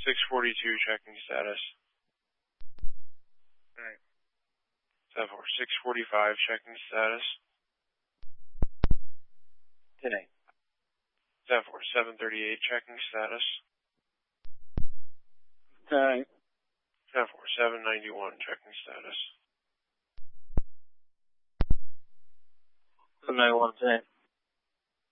642 checking status. Alright. 645 checking status. Today. 738 checking status. Alright. 791 checking status. 791 today.